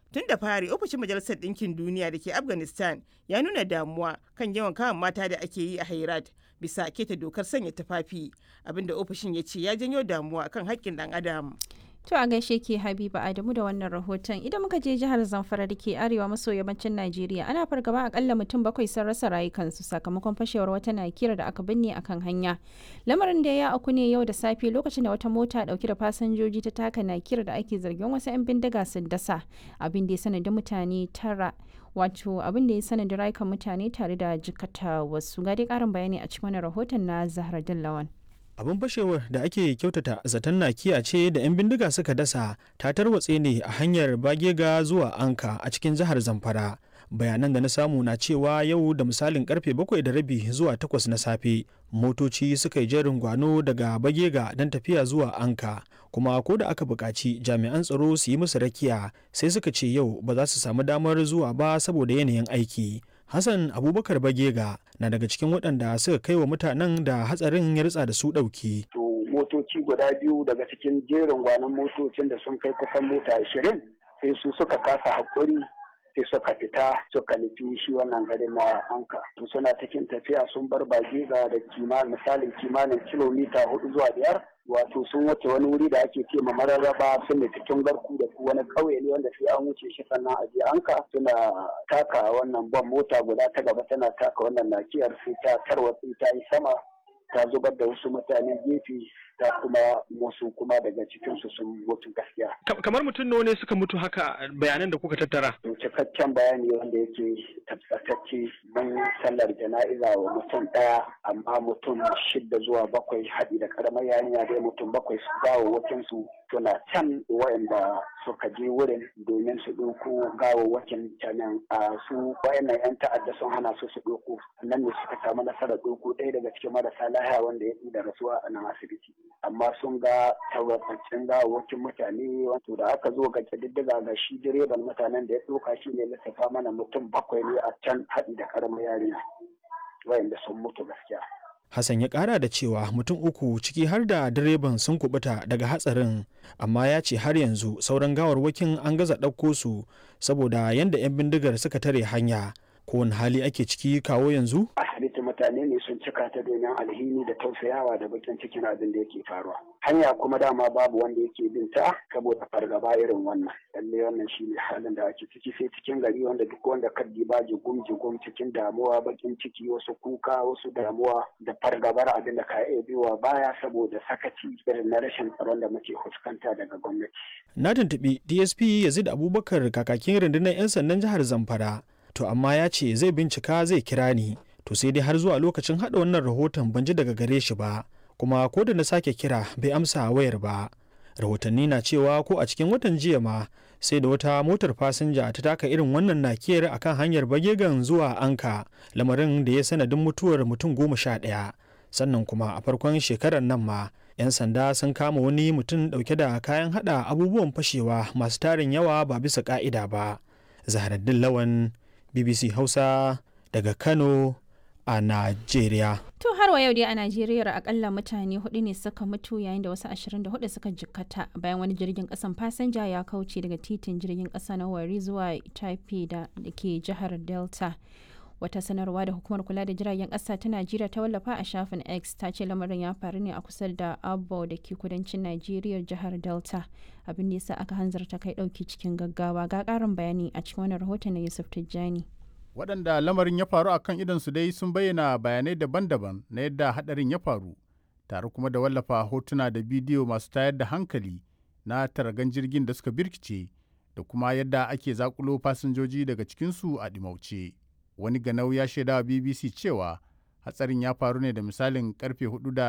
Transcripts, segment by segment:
Tun da fari ofishin Majalisar Ɗinkin Duniya da ke Afghanistan ya nuna damuwa kan yawan kama mata da ake yi a Herat bisa keta dokar sanya tufafi, abinda ofishin ya ce ya janyo damuwa kan haƙƙin ɗan adam. To a gaishe ke Habiba Adamu da wannan rahoton. Idan muka je jihar Zamfara da ke arewa maso yammacin Najeriya, ana fargaba akalla mutum 7 sun rasa rayukansu sakamakon fashewar wata nakira da aka binne akan hanya. Lamarin da ya auku ne yau da safe lokacin da wata mota dauke da fasinjoji ta taka nakira da ake zargin wasu 'yan bindiga sun dasa, abin da ya sanadin mutane tara, wato abin da ya sanadin rayukan mutane tare da jikata wasu. Ga dai karin bayani a cikin wannan rahoton na Zahra Dillawan. Abin fashewar da ake kyautata zaton nakiya ce da 'yan bindiga suka dasa ta tarwatse ne a hanyar Bagega zuwa Anka a cikin jihar Zamfara. Bayanan da na samu na cewa yau da misalin karfe 7:30 zuwa 8 na safe motoci suka yi jerin gwano daga Bagega don tafiya zuwa Anka, kuma ko da aka buƙaci jami'an tsaro su yi musu rakiya sai suka ce yau ba za su samu damar zuwa ba saboda yanayin aiki. Hassan Abubakar Bagega na daga cikin waɗanda suka kai wa mutanen da hatsarin ya ritsa da su ɗauki. Motoci guda biyu daga cikin jerin gwanon motocin da sun kai kusan mota 20 sai su suka kasa haƙuri sai suka fita suka nufi shi wannan garin na Anka. Suna cikin tafiya sun bar Bagega da kimanin kilomita 4 zuwa 5. Wato sun wuce wani wuri da ake ce ma Mararraba, sun da cikin garku da wani ƙauye ne wanda sai an wuce shi sannan a je Anka. Suna taka wannan ban mota guda ta gaba tana taka wannan nakiyar sai ta tarwatsi ta yi sama ta zubar da wasu mutane gefe ta kuma wasu kuma daga cikinsu sun mutu gaskiya. Kamar mutum nawa ne suka mutu haka bayanan da kuka tattara? Cikakken bayani wanda yake tabbatacce mun sallar jana'iza wa mutum ɗaya, amma mutum 6 zuwa 7 haɗi da karamar yarinya dai mutum 7 su gawawwakin su suna can wayanda suka je wurin domin su ɗauko gawawwakin canan su wayannan 'yan ta'adda sun hana su ɗauko, nan ne suka samu nasarar ɗauko ɗaya daga cikin marasa lahiya wanda ya da rasuwa a nan asibiti. Amma sun ga tabbataccen gawawwakin mutane, wato da aka zo ga ƙididdiga ga shi direban mutanen da ya ɗauka shi ne lissafa mana mutum 7 ne a can haɗi da ƙaramar yarinya wayanda sun mutu gaskiya. Hassan ya ƙara da cewa mutum 3 ciki har da direban sun kubuta daga hatsarin, amma ya ce har yanzu sauran gawarwakin an gaza ɗauko su saboda yadda 'yan bindigar suka tare hanya. Kowane hali ake ciki kawo yanzu? Asibiti mutane ne sun cika ta domin alhini da tausayawa da bakin cikin abin da yake faruwa. Hanya kuma dama babu wanda yake bin ta saboda fargaba irin wannan. Lalle wannan shi ne halin da ake ciki, sai cikin gari wanda duk wanda kaddi ba jigum cikin damuwa, bakin ciki, wasu kuka, wasu damuwa da fargabar abin da ka iya biyowa baya saboda sakaci irin na rashin tsaron da muke fuskanta daga gwamnati. Na tuntuɓi DSP Yazid Abubakar kakakin rundunar 'yan sandan jihar Zamfara. To amma ya ce zai bincika zai kira ni, to sai dai har zuwa lokacin haɗa wannan rahoton ban ji daga gare shi ba, kuma ko da na sake kira bai amsa wayar ba. Rahotanni na cewa ko a cikin watan jiya ma sai da wata motar fasinja ta taka irin wannan nakiyar akan hanyar Bagegan zuwa Anka, lamarin da ya sanadin mutuwar mutum 11. Sannan kuma a farkon shekarar nan ma 'yan sanda sun kama wani mutum ɗauke da kayan haɗa abubuwan fashewa masu tarin yawa ba bisa ƙa'ida ba. Zahraddin Lawan, BBC Hausa daga Kano a Najeriya. To har wa yau dai a Najeriya akalla mutane 4 ne suka mutu yayin da wasu 24 suka jikkata bayan wani jirgin kasan fasinja ya kauce daga titin jirgin kasa na Warri zuwa Taipei da ke jihar Delta. Wata sanarwa da hukumar kula da jiragen kasa ta Najeriya ta wallafa a shafin X ta ce lamarin ya faru ne a kusa da Abo da ke kudancin Najeriya jihar Delta, abin da yasa aka hanzarta kai dauki cikin gaggawa. Ga karin bayani a cikin wannan rahoton na Yusuf Tijjani. Waɗanda lamarin ya faru akan idonsu dai sun bayyana bayanai daban-daban na yadda haɗarin ya faru, tare kuma da wallafa hotuna da bidiyo masu tayar da hankali na taragan jirgin da suka birkice da kuma yadda ake zakulo fasinjoji daga cikinsu a ɗimauce. Wani ganau ya shaida wa BBC cewa hatsarin ya faru ne da misalin karfe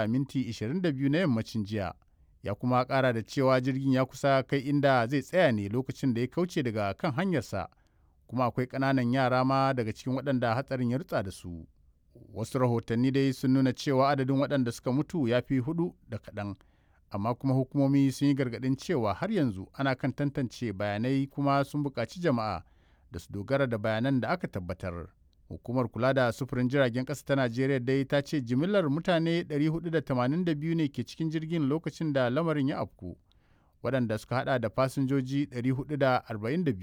4:22 na yammacin jiya. Ya kuma ƙara da cewa jirgin ya kusa kai inda zai tsaya ne lokacin da ya kauce daga kan hanyarsa, kuma akwai ƙananan yara ma daga cikin waɗanda hatsarin ya rutsa da su. Wasu rahotanni dai sun nuna cewa adadin waɗanda suka mutu ya fi 4 da kaɗan, amma kuma hukumomi sun yi gargaɗin cewa har yanzu ana kan tantance bayanai, kuma sun buƙaci jama'a da su dogara da bayanan da aka tabbatar. Hukumar kula da sufurin jiragen ƙasa ta Najeriya dai ta ce jimillar mutane 482 ne ke cikin jirgin lokacin da lamarin ya afku, waɗanda suka hada da fasinjoji 442